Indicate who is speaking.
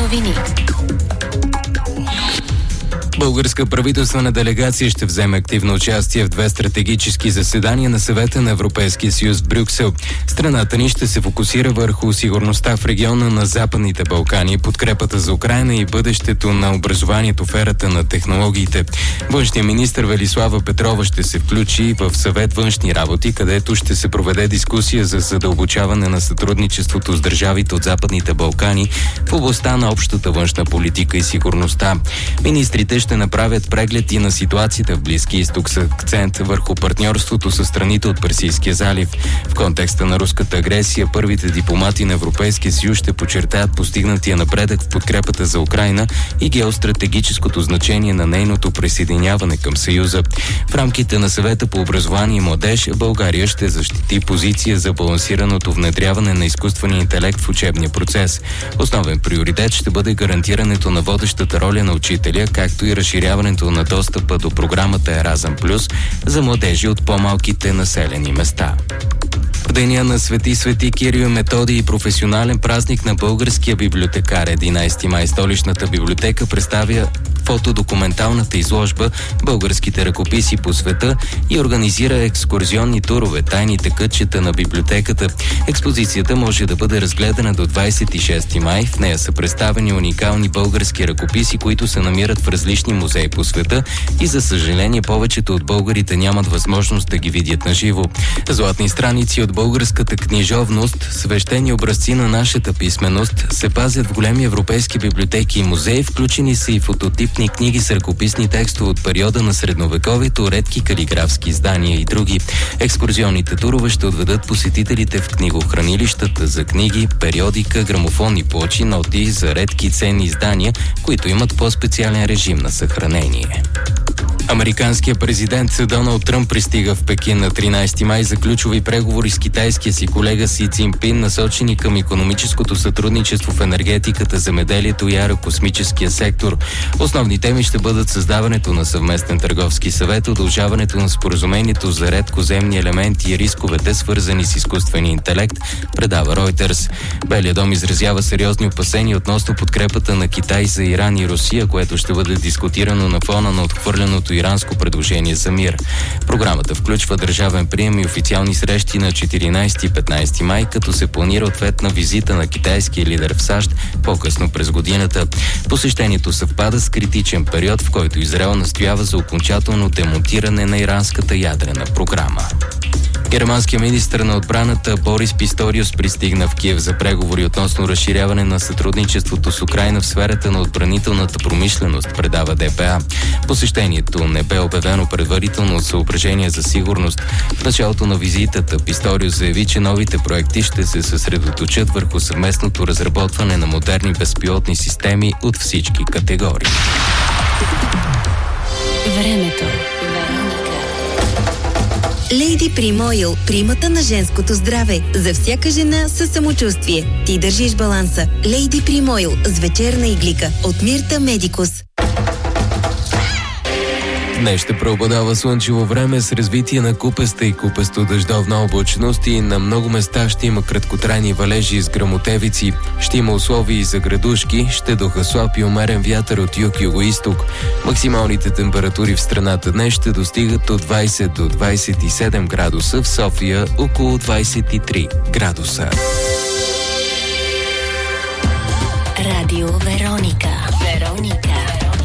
Speaker 1: новини. Българска правителствена делегация ще вземе активно участие в 2 стратегически заседания на Съвета на Европейския съюз в Брюксел. Страната ни ще се фокусира върху сигурността в региона на Западните Балкани, подкрепата за Украйна и бъдещето на образованието в ерата на технологиите. Външният министър Велислава Петрова ще се включи в Съвет външни работи, където ще се проведе дискусия за задълбочаване на сътрудничеството с държавите от Западните Балкани в областта на общата външна политика и сигурността. Министрите ще направят преглед и на ситуацията в Близкия изток с акцент върху партньорството с страните от Персийския залив. В контекста на руската агресия, първите дипломати на Европейския съюз ще подчертаят постигнатия напредък в подкрепата за Украйна и геостратегическото значение на нейното присъединяване към Съюза. В рамките на Съвета по образование и младеж България ще защити позиция за балансираното внедряване на изкуствения интелект в учебния процес. Основен приоритет ще бъде гарантирането на водещата роля на учителя, както и разширяването на достъпа до програмата Еразъм Плюс за младежи от по-малките населени места. В деня на Свети Кирил и Методий и професионален празник на българския библиотекар 11 май столичната библиотека представя фотодокументалната изложба «Българските ръкописи по света» и организира екскурзионни турове «Тайните кътчета на библиотеката». Експозицията може да бъде разгледана до 26 май. В нея са представени уникални български ръкописи, които се намират в различни музеи по света и за съжаление повечето от българите нямат възможност да ги видят наживо. Златни страници от българската книжовност, свещени образци на нашата писменост се пазят в големи европейски библиотеки и музеи, включени са и фототипни книги с ръкописни текстове от периода на средновековието, редки калиграфски издания и други. Екскурзионните турове ще отведат посетителите в книгохранилищата за книги, периодика, грамофонни плочи, ноти за редки ценни издания, които имат по-специален режим на съхранение. Американският президент Доналд Тръмп пристига в Пекин на 13 май за ключови преговори с китайския си колега Си Цзинпин, насочени към икономическото сътрудничество в енергетиката, земеделието и аерокосмическия сектор. Основни теми ще бъдат създаването на съвместен търговски съвет, удължаването на споразумението за редкоземни елементи и рисковете, свързани с изкуствения интелект, предава Reuters. Белият дом изразява сериозни опасения относно подкрепата на Китай за Иран и Русия, което ще бъде дискутирано на фона на отхвърленото иранско предложение за мир. Програмата включва държавен прием и официални срещи на 14 и 15 май, като се планира ответна визита на китайския лидер в САЩ по-късно през годината. Посещението съвпада с критичен период, в който Израел настоява за окончателно демонтиране на иранската ядрена програма. Германският министър на отбраната Борис Писториус пристигна в Киев за преговори относно разширяване на сътрудничеството с Украйна в сферата на отбранителната промишленост, предава ДПА. Посещението не бе обявено предварително от съображения за сигурност. В началото на визитата Писториус заяви, че новите проекти ще се съсредоточат върху съвместното разработване на модерни безпилотни системи от всички категории.
Speaker 2: Времето. Лейди Прим Ойл, примата на женското здраве. За всяка жена със самочувствие. Ти държиш баланса. Лейди Прим Ойл с вечерна иглика от Мирта Медикус.
Speaker 1: Днес ще преобладава слънчево време с развитие на купеста и купесто-дъждовна облачност и на много места ще има краткотрайни валежи с гръмотевици. Ще има условия и за градушки, ще духа слаб и умерен вятър от юг-юго-исток. Максималните температури в страната днес ще достигат от 20 до 27 градуса, в София около 23 градуса.
Speaker 2: Радио Вероника.